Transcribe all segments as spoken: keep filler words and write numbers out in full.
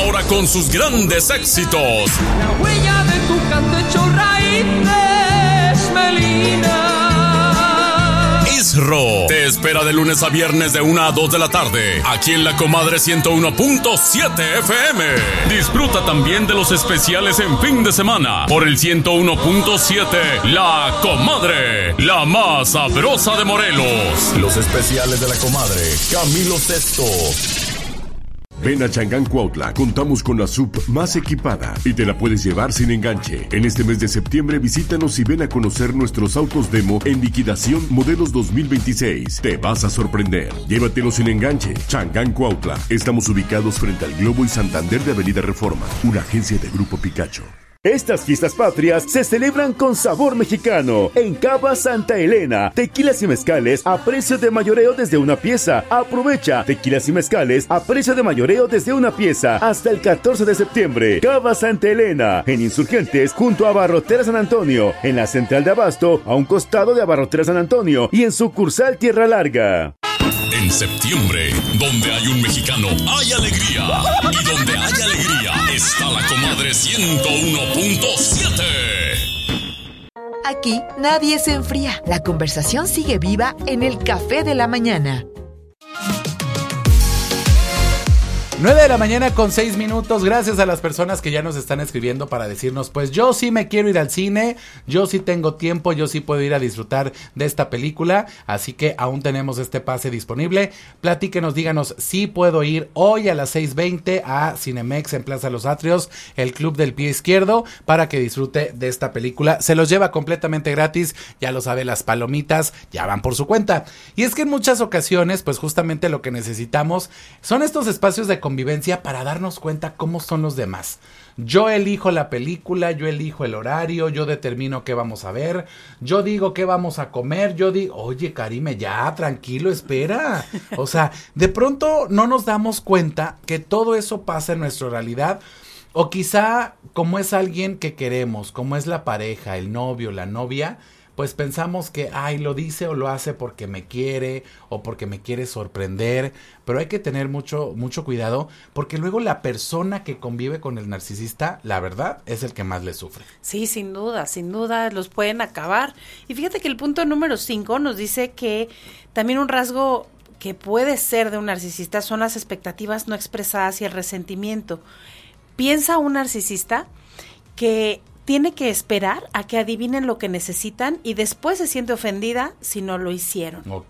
ahora con sus grandes éxitos. La huella de tu canto echó raíces, Melina. Isro te espera de lunes a viernes de una a dos de la tarde, aquí en La Comadre ciento uno punto siete F M. Disfruta también de los especiales en fin de semana por el ciento uno punto siete. La Comadre, la más sabrosa de Morelos. Los especiales de La Comadre, Camilo Sesto. Ven a Changán Cuautla, contamos con la sub más equipada y te la puedes llevar sin enganche. En este mes de septiembre visítanos y ven a conocer nuestros autos demo en liquidación modelos dos mil veintiséis. Te vas a sorprender. Llévatelos sin enganche. Changán Cuautla. Estamos ubicados frente al Globo y Santander de Avenida Reforma, una agencia de Grupo Picacho. Estas fiestas patrias se celebran con sabor mexicano. En Cava Santa Elena, tequilas y mezcales a precio de mayoreo desde una pieza. Aprovecha tequilas y mezcales a precio de mayoreo desde una pieza hasta el catorce de septiembre. Cava Santa Elena, en Insurgentes, junto a Abarrotera San Antonio, en la central de Abasto, a un costado de Abarrotera San Antonio y en sucursal Tierra Larga. En septiembre, donde hay un mexicano, hay alegría. Y donde hay alegría, está La Comadre ciento uno punto siete. Aquí nadie se enfría. La conversación sigue viva en el Café de la Mañana. nueve de la mañana con seis minutos. Gracias a las personas que ya nos están escribiendo para decirnos, pues yo sí me quiero ir al cine, yo sí tengo tiempo, yo sí puedo ir a disfrutar de esta película, así que aún tenemos este pase disponible. Platíquenos, díganos si puedo ir hoy a las seis veinte a Cinemex en Plaza Los Atrios, el Club del Pie Izquierdo, para que disfrute de esta película. Se los lleva completamente gratis, ya lo sabe, las palomitas ya van por su cuenta. Y es que en muchas ocasiones, pues justamente lo que necesitamos son estos espacios de convivencia para darnos cuenta cómo son los demás. Yo elijo la película, yo elijo el horario, yo determino qué vamos a ver, yo digo qué vamos a comer, yo digo, oye Karime, ya, tranquilo, espera. O sea, de pronto no nos damos cuenta que todo eso pasa en nuestra realidad. O quizá como es alguien que queremos, como es la pareja, el novio, la novia, pues pensamos que, ay, lo dice o lo hace porque me quiere o porque me quiere sorprender, pero hay que tener mucho, mucho cuidado porque luego la persona que convive con el narcisista, la verdad, es el que más le sufre. Sí, sin duda, sin duda, los pueden acabar. Y fíjate que el punto número cinco nos dice que también un rasgo que puede ser de un narcisista son las expectativas no expresadas y el resentimiento. Piensa un narcisista que tiene que esperar a que adivinen lo que necesitan y después se siente ofendida si no lo hicieron. Ok.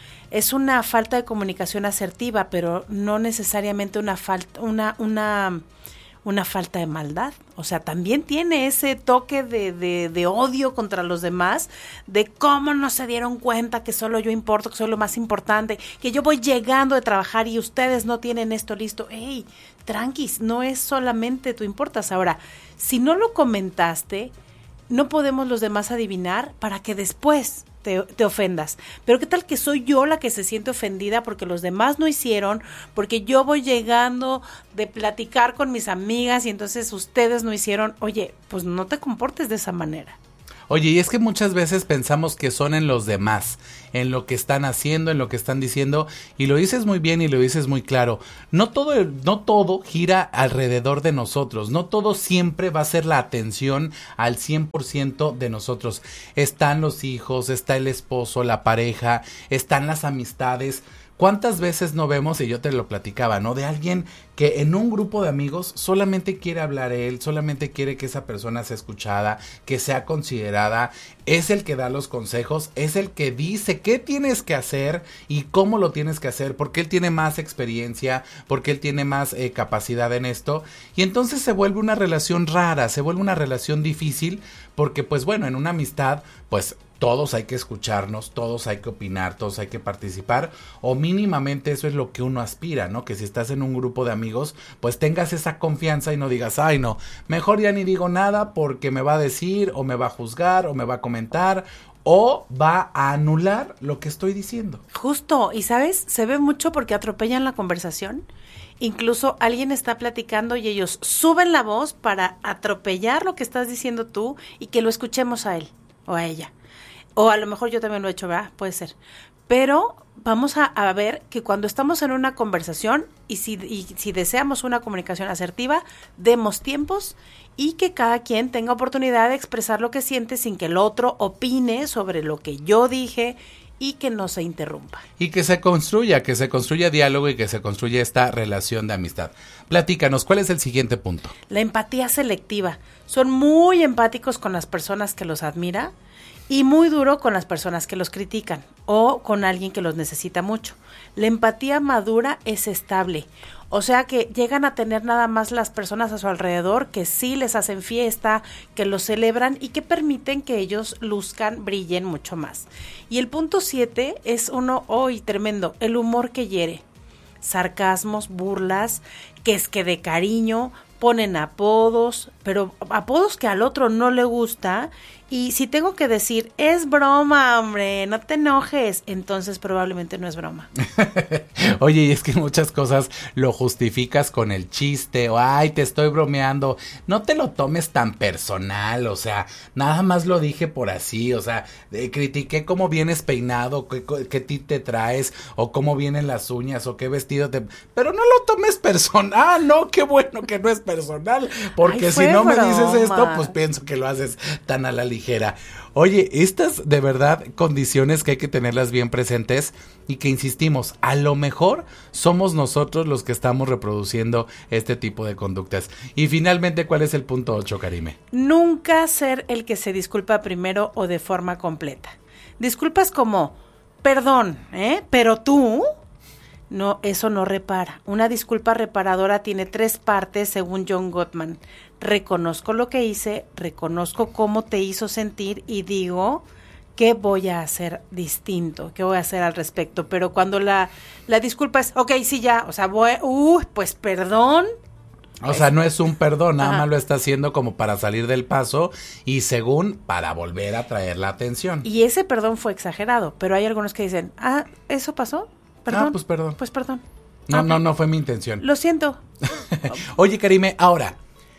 Es una falta de comunicación asertiva, pero no necesariamente una falta, una, una, una falta de maldad. O sea, también tiene ese toque de, de, de odio contra los demás, de cómo no se dieron cuenta que solo yo importo, que soy lo más importante, que yo voy llegando de trabajar y ustedes no tienen esto listo. ¡Ey! Tranquis, no es solamente tú importas. Ahora, si no lo comentaste, no podemos los demás adivinar para que después te, te ofendas. Pero ¿qué tal que soy yo la que se siente ofendida porque los demás no hicieron, porque yo voy llegando de platicar con mis amigas y entonces ustedes no hicieron? Oye, pues no te comportes de esa manera. Oye, y es que muchas veces pensamos que son en los demás, en lo que están haciendo, en lo que están diciendo, y lo dices muy bien y lo dices muy claro. No todo, no todo gira alrededor de nosotros, no todo siempre va a ser la atención al cien por ciento de nosotros. Están los hijos, está el esposo, la pareja, están las amistades. ¿Cuántas veces no vemos, y yo te lo platicaba, ¿no? De alguien que en un grupo de amigos solamente quiere hablar él, solamente quiere que esa persona sea escuchada, que sea considerada, es el que da los consejos, es el que dice qué tienes que hacer y cómo lo tienes que hacer, porque él tiene más experiencia, porque él tiene más eh, capacidad en esto, y entonces se vuelve una relación rara, se vuelve una relación difícil, porque pues bueno, en una amistad, pues todos hay que escucharnos, todos hay que opinar, todos hay que participar, o mínimamente eso es lo que uno aspira, ¿no? Que si estás en un grupo de amigos, pues tengas esa confianza y no digas, ay no, mejor ya ni digo nada porque me va a decir, o me va a juzgar, o me va a comentar, o va a anular lo que estoy diciendo. Justo, y ¿sabes? Se ve mucho porque atropellan la conversación. Incluso alguien está platicando y ellos suben la voz para atropellar lo que estás diciendo tú y que lo escuchemos a él o a ella. O a lo mejor yo también lo he hecho, ¿verdad? Puede ser. Pero vamos a, a ver que cuando estamos en una conversación y si, y si deseamos una comunicación asertiva, demos tiempos y que cada quien tenga oportunidad de expresar lo que siente sin que el otro opine sobre lo que yo dije y que no se interrumpa. Y que se construya, que se construya diálogo y que se construya esta relación de amistad. Platícanos, ¿cuál es el siguiente punto? La empatía selectiva. Son muy empáticos con las personas que los admira y muy duro con las personas que los critican o con alguien que los necesita mucho. La empatía madura es estable. O sea que llegan a tener nada más las personas a su alrededor que sí les hacen fiesta, que los celebran y que permiten que ellos luzcan, brillen mucho más. Y el punto siete es uno, hoy tremendo, el humor que hiere. Sarcasmos, burlas, que es que de cariño, ponen apodos, pero apodos que al otro no le gusta. Y si tengo que decir, es broma, hombre, no te enojes, entonces probablemente no es broma. Oye, y es que muchas cosas lo justificas con el chiste, o ay, te estoy bromeando. No te lo tomes tan personal, o sea, nada más lo dije por así, o sea, eh, critiqué cómo vienes peinado, qué, qué ti te traes, o cómo vienen las uñas, o qué vestido te... Pero no lo tomes personal, ah, no, qué bueno que no es personal, porque ay, si no broma. me dices esto, pues pienso que lo haces tan a la ligera. Oye, estas de verdad condiciones que hay que tenerlas bien presentes y que insistimos, a lo mejor somos nosotros los que estamos reproduciendo este tipo de conductas. Y finalmente, ¿cuál es el punto ocho, Karime? Nunca ser el que se disculpa primero o de forma completa. Disculpas como, perdón, ¿eh? Pero tú... No, eso no repara. Una disculpa reparadora tiene tres partes según John Gottman. Reconozco lo que hice, reconozco cómo te hizo sentir y digo qué voy a hacer distinto, qué voy a hacer al respecto. Pero cuando la, la disculpa es, ok, sí ya, o sea, voy, uh, pues perdón. O sea, no es un perdón, nada Ajá. más lo está haciendo como para salir del paso y según para volver a traer la atención. Y ese perdón fue exagerado, pero hay algunos que dicen, ah, ¿eso pasó? Perdón. Ah, pues perdón. Pues perdón. No, Ah, no, no fue mi intención. Lo siento. Oye, Karime, ahora,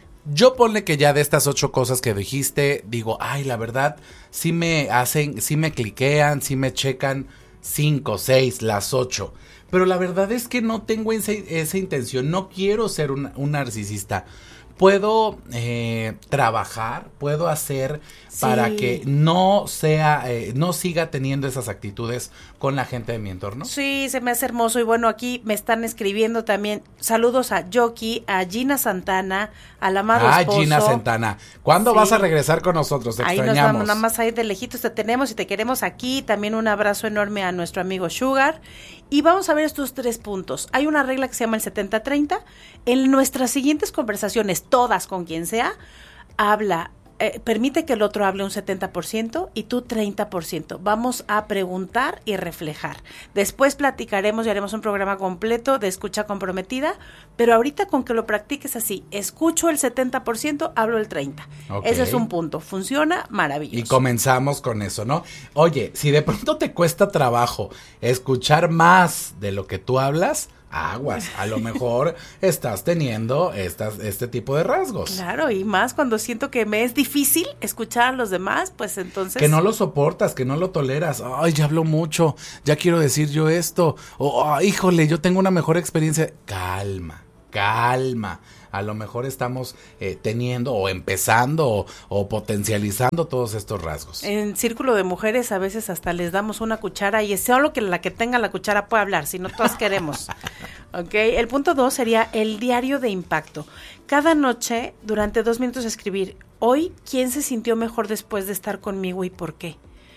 yo ponle que ya de estas ocho cosas que dijiste, digo, ay, la verdad, sí me hacen, sí me cliquean, sí me checan cinco, seis, las ocho. Pero la verdad es que no tengo ese, esa intención, no quiero ser un, un narcisista. Puedo eh, trabajar, puedo hacer Sí. para que no sea, eh, no siga teniendo esas actitudes con la gente de mi entorno. Sí, se me hace hermoso y bueno, aquí me están escribiendo también. Saludos a Yoki, a Gina Santana, al amado Ah, esposo. Gina Santana. ¿Cuándo Sí. vas a regresar con nosotros? Te Ahí nos extrañamos. vamos, nada más ahí de lejitos te tenemos y te queremos aquí. También un abrazo enorme a nuestro amigo Sugar. Y vamos a ver estos tres puntos. Hay una regla que se llama el setenta treinta. En nuestras siguientes conversaciones, todas con quien sea, habla, eh, permite que el otro hable un setenta por ciento y tú treinta por ciento. Vamos a preguntar y reflejar. Después platicaremos y haremos un programa completo de escucha comprometida, pero ahorita con que lo practiques así, escucho el setenta por ciento, hablo el treinta por ciento. Ok. Ese es un punto. Funciona maravilloso. Y comenzamos con eso, ¿no? Oye, si de pronto te cuesta trabajo escuchar más de lo que tú hablas, aguas, a lo mejor estás teniendo estas, este tipo de rasgos. Claro, y más cuando siento que me es difícil escuchar a los demás, pues entonces... Que no lo soportas, que no lo toleras. Ay, ya hablo mucho, ya quiero decir yo esto. O, oh, híjole, yo tengo una mejor experiencia. Calma, calma. A lo mejor estamos eh, teniendo o empezando o, o potencializando todos estos rasgos. En círculo de mujeres a veces hasta les damos una cuchara y es solo que la que tenga la cuchara puede hablar, si no todas queremos. Ok, el punto dos sería el diario de impacto. Cada noche, durante dos minutos, escribir, hoy, ¿quién se sintió mejor después de estar conmigo y por qué?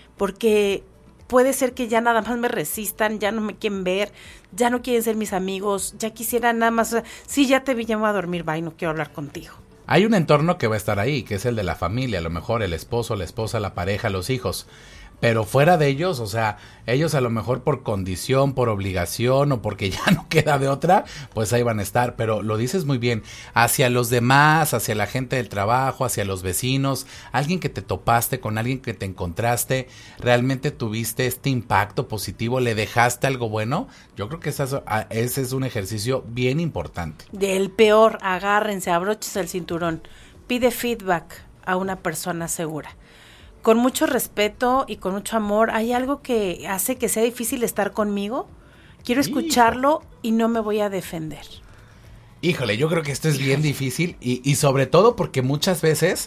Porque puede ser que ya nada más me resistan, ya no me quieren ver, ya no quieren ser mis amigos, ya quisiera nada más, sí, ya te vi, ya me voy a dormir, bye, no quiero hablar contigo. Hay un entorno que va a estar ahí, que es el de la familia, a lo mejor el esposo, la esposa, la pareja, los hijos. Pero fuera de ellos, o sea, ellos a lo mejor por condición, por obligación o porque ya no queda de otra, pues ahí van a estar. Pero lo dices muy bien, hacia los demás, hacia la gente del trabajo, hacia los vecinos, alguien que te topaste, con alguien que te encontraste, realmente tuviste este impacto positivo, le dejaste algo bueno. Yo creo que esa, ese es un ejercicio bien importante. Del peor, agárrense, abróchese el cinturón, pide feedback a una persona segura. con mucho respeto y con mucho amor, hay algo que hace que sea difícil estar conmigo. Quiero escucharlo y no me voy a defender. Híjole, yo creo que esto es bien difícil y, y sobre todo porque muchas veces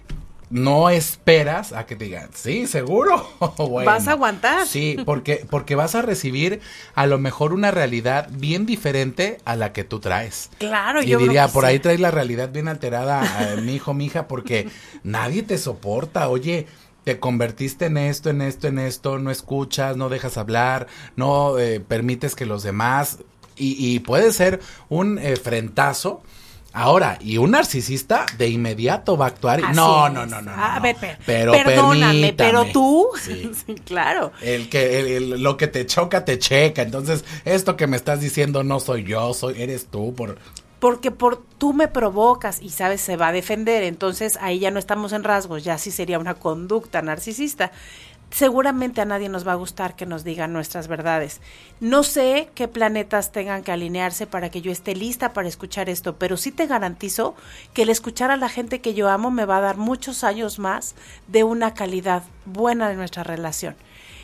no esperas a que te digan, sí, seguro. Bueno, vas a aguantar. Sí, porque, porque vas a recibir a lo mejor una realidad bien diferente a la que tú traes. Claro, y yo diría, creo que por sí. ahí traes la realidad bien alterada, mi hijo, mi hija, porque nadie te soporta. Oye, te convertiste en esto, en esto, en esto, no escuchas, no dejas hablar, no eh, permites que los demás, y, y puede ser un eh, frentazo. Ahora, y un narcisista de inmediato va a actuar y Así no, es. no, no, no, no. A no. ver, per- pero perdóname, permítame. pero tú, Sí. sí, claro. El que el, el- lo que te choca te checa. Entonces, esto que me estás diciendo no soy yo, soy eres tú por Porque por tú me provocas y sabes, se va a defender, entonces ahí ya no estamos en rasgos, ya sí sería una conducta narcisista. Seguramente a nadie nos va a gustar que nos digan nuestras verdades. No sé qué planetas tengan que alinearse para que yo esté lista para escuchar esto, pero sí te garantizo que el escuchar a la gente que yo amo me va a dar muchos años más de una calidad buena de nuestra relación.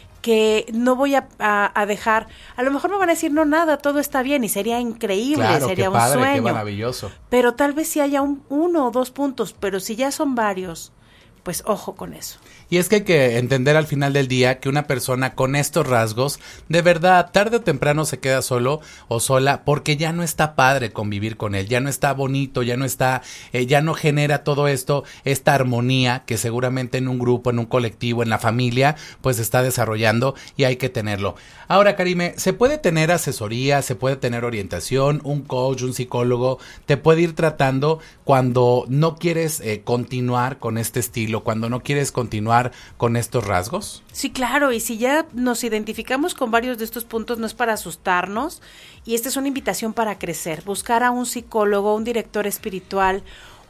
Que no voy a, a, a dejar, a lo mejor me van a decir, no, nada, todo está bien y sería increíble, claro, sería qué padre, un qué sueño. maravilloso. Pero tal vez sí haya un, uno o dos puntos, pero si ya son varios, pues ojo con eso. Y es que hay que entender al final del día que una persona con estos rasgos, de verdad, tarde o temprano se queda solo o sola porque ya no está padre convivir con él, ya no está bonito, ya no está, eh, ya no genera todo esto, esta armonía que seguramente en un grupo, en un colectivo, en la familia, pues se está desarrollando y hay que tenerlo. Ahora, Karime, se puede tener asesoría, se puede tener orientación, un coach, un psicólogo, te puede ir tratando cuando no quieres eh, continuar con este estilo, cuando no quieres continuar con estos rasgos. Sí, claro, y si ya nos identificamos con varios de estos puntos, no es para asustarnos, y esta es una invitación para crecer, buscar a un psicólogo, un director espiritual,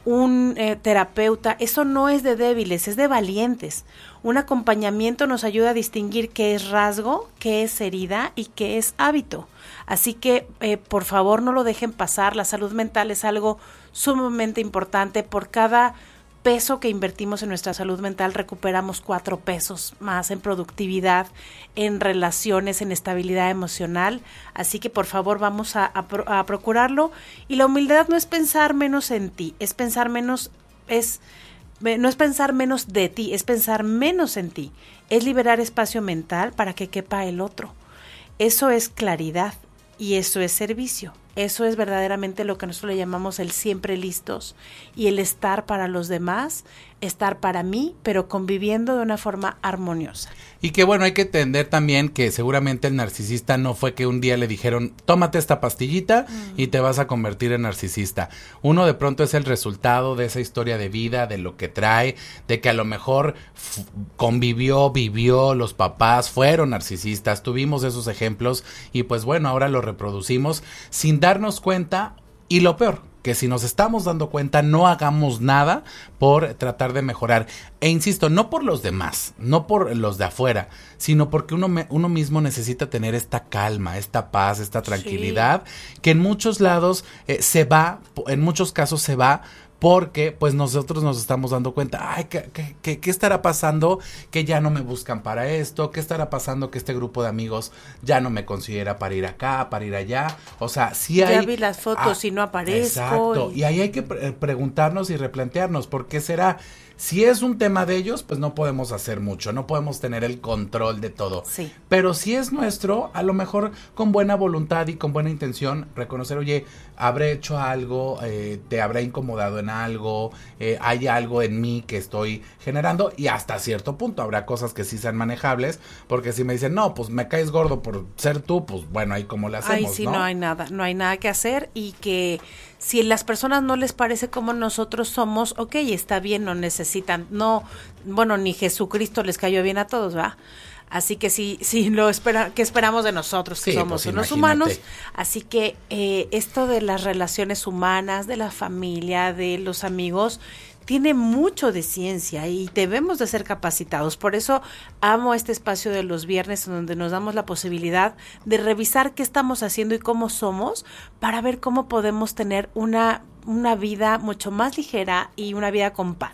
un eh, terapeuta, eso no es de débiles, es de valientes. Un acompañamiento nos ayuda a distinguir qué es rasgo, qué es herida y qué es hábito. Así que, eh, por favor, no lo dejen pasar, la salud mental es algo sumamente importante. Por cada peso que invertimos en nuestra salud mental, recuperamos cuatro pesos más en productividad, en relaciones, en estabilidad emocional. Así que por favor vamos a, a, pro, a procurarlo. Y la humildad no es pensar menos en ti, es pensar menos, es no es pensar menos de ti, es pensar menos en ti. Es liberar espacio mental para que quepa el otro. Eso es claridad y eso es servicio. Eso es verdaderamente lo que nosotros le llamamos el siempre listos y el estar para los demás, estar para mí, pero conviviendo de una forma armoniosa. Y que bueno, hay que entender también que seguramente el narcisista no fue que un día le dijeron, tómate esta pastillita mm. y te vas a convertir en narcisista. Uno de pronto es el resultado de esa historia de vida, de lo que trae, de que a lo mejor f- convivió, vivió, los papás fueron narcisistas, tuvimos esos ejemplos y pues bueno, ahora lo reproducimos sin darnos cuenta. Y lo peor, que si nos estamos dando cuenta, no hagamos nada por tratar de mejorar. E insisto, no por los demás, no por los de afuera, sino porque uno, me, uno mismo necesita tener esta calma, esta paz, esta tranquilidad, sí. que en muchos lados eh, se va, en muchos casos se va, porque pues nosotros nos estamos dando cuenta, ay, ¿qué, qué, qué, qué estará pasando? Que ya no me buscan para esto, ¿qué estará pasando? Que este grupo de amigos ya no me considera para ir acá, para ir allá, o sea, sí hay... Ya vi las fotos ah, y no aparezco. Exacto, y, y ahí hay que pre- preguntarnos y replantearnos, ¿por qué será? Si es un tema de ellos, pues no podemos hacer mucho, no podemos tener el control de todo. Sí. Pero si es nuestro, a lo mejor con buena voluntad y con buena intención, reconocer, oye, habré hecho algo, eh, te habré incomodado en algo, eh, hay algo en mí que estoy generando y hasta cierto punto habrá cosas que sí sean manejables, porque si me dicen, no, pues me caes gordo por ser tú, pues bueno, ahí como le hacemos, Ay, sí, ¿no? no hay nada, no hay nada que hacer y que si a las personas no les parece como nosotros somos, ok, está bien, no necesitan, no, bueno, ni Jesucristo les cayó bien a todos, ¿va? Así que sí, sí, lo espera, que esperamos de nosotros, que sí, somos pues, unos imagínate. humanos. Así que eh, esto de las relaciones humanas, de la familia, de los amigos, tiene mucho de ciencia y debemos de ser capacitados. Por eso amo este espacio de los viernes en donde nos damos la posibilidad de revisar qué estamos haciendo y cómo somos para ver cómo podemos tener una, una vida mucho más ligera y una vida con paz.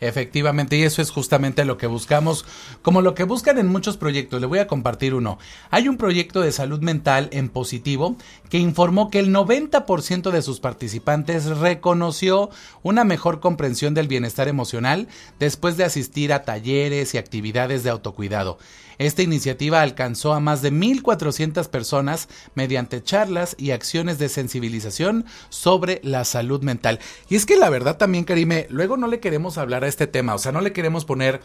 Efectivamente, y eso es justamente lo que buscamos, como lo que buscan en muchos proyectos. Le voy a compartir uno. Hay un proyecto de salud mental en Positivo que informó que el noventa por ciento de sus participantes reconoció una mejor comprensión del bienestar emocional después de asistir a talleres y actividades de autocuidado. Esta iniciativa alcanzó a más de mil cuatrocientas personas mediante charlas y acciones de sensibilización sobre la salud mental. Y es que la verdad también, Karime, luego no le queremos hablar a este tema, o sea, no le queremos poner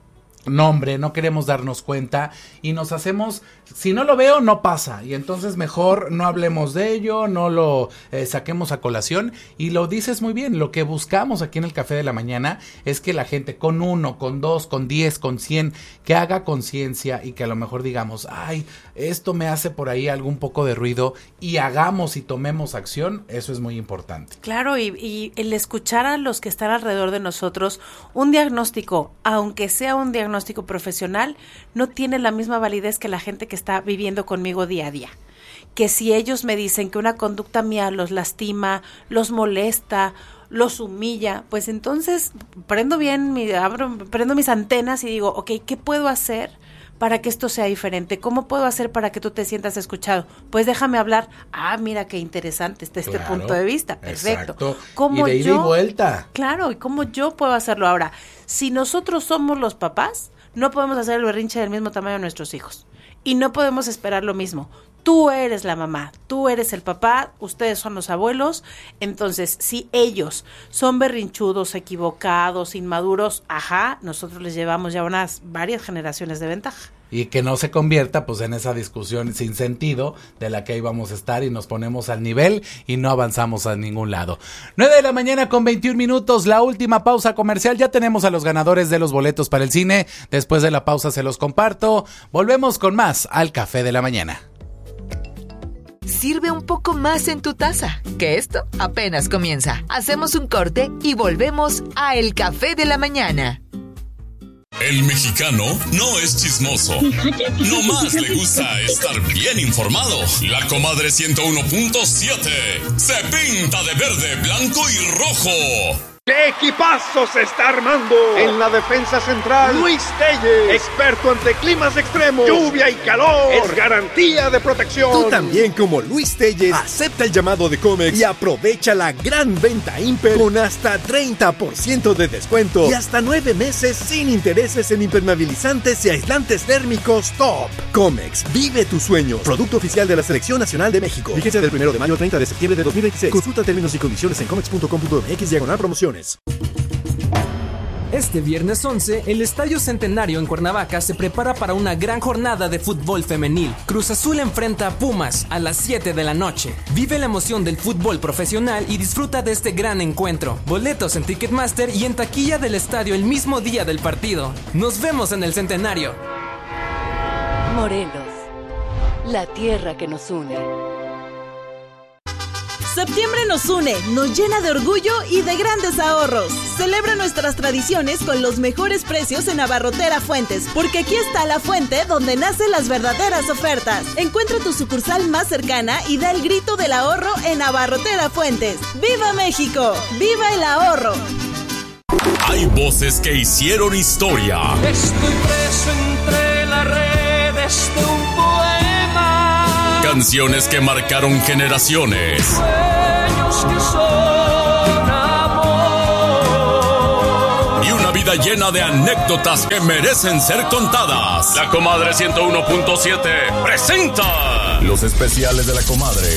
nombre, no queremos darnos cuenta y nos hacemos, si no lo veo no pasa, y entonces mejor no hablemos de ello, no lo eh, saquemos a colación. Y lo dices muy bien, lo que buscamos aquí en el Café de la Mañana es que la gente con uno, con dos, con diez, con cien, que haga conciencia y que a lo mejor digamos, ay, esto me hace por ahí algún poco de ruido, y hagamos y tomemos acción. Eso es muy importante. Claro, y, y el escuchar a los que están alrededor de nosotros, un diagnóstico, aunque sea un diagnóstico diagnóstico profesional, no tiene la misma validez que la gente que está viviendo conmigo día a día. Que si ellos me dicen que una conducta mía los lastima, los molesta, los humilla, pues entonces prendo bien, mi, abro, prendo mis antenas y digo, ok, ¿qué puedo hacer para que esto sea diferente? ¿Cómo puedo hacer para que tú te sientas escuchado? Pues déjame hablar. Ah, mira qué interesante está este Claro, punto de vista. Perfecto. Exacto. ¿Cómo y de ida yo, y vuelta. Claro, y cómo yo puedo hacerlo ahora. Si nosotros somos los papás, no podemos hacer el berrinche del mismo tamaño de nuestros hijos. Y no podemos esperar lo mismo. Tú eres la mamá, tú eres el papá, ustedes son los abuelos. Entonces, si ellos son berrinchudos, equivocados, inmaduros, ajá, nosotros les llevamos ya unas varias generaciones de ventaja. Y que no se convierta pues en esa discusión sin sentido de la que ahí vamos a estar y nos ponemos al nivel y no avanzamos a ningún lado. nueve de la mañana con veintiún minutos, la última pausa comercial. Ya tenemos a los ganadores de los boletos para el cine. Después de la pausa se los comparto. Volvemos con más al Café de la Mañana. Sirve un poco más en tu taza, que esto apenas comienza. Hacemos un corte y volvemos a El Café de la Mañana. El mexicano no es chismoso. No más le gusta estar bien informado. La Comadre ciento uno punto siete se pinta de verde, blanco y rojo. ¡Qué equipazo se está armando! En la defensa central, Luis Telles, experto ante climas extremos, lluvia y calor, es garantía de protección. Tú también, como Luis Telles, acepta el llamado de Comex y aprovecha la gran venta Imper con hasta treinta por ciento de descuento y hasta nueve meses sin intereses en impermeabilizantes y aislantes térmicos top. Comex, vive tus sueños. Producto oficial de la Selección Nacional de México. Vigencia del primero de mayo al treinta de septiembre de dos mil veintiséis. Consulta términos y condiciones en comex punto com punto m x diagonal promoción. Este viernes once, el Estadio Centenario en Cuernavaca se prepara para una gran jornada de fútbol femenil. Cruz Azul enfrenta a Pumas a las siete de la noche. Vive la emoción del fútbol profesional y disfruta de este gran encuentro. Boletos en Ticketmaster y en taquilla del estadio el mismo día del partido. Nos vemos en el Centenario. Morelos, la tierra que nos une. Septiembre nos une, nos llena de orgullo y de grandes ahorros. Celebra nuestras tradiciones con los mejores precios en Abarrotera Fuentes, porque aquí está la fuente donde nacen las verdaderas ofertas. Encuentra tu sucursal más cercana y da el grito del ahorro en Abarrotera Fuentes. ¡Viva México! ¡Viva el ahorro! Hay voces que hicieron historia. Estoy preso entre las redes de un poema. Canciones que marcaron generaciones. Sueños que son amor. Y una vida llena de anécdotas que merecen ser contadas. La Comadre ciento uno punto siete presenta los especiales de La Comadre.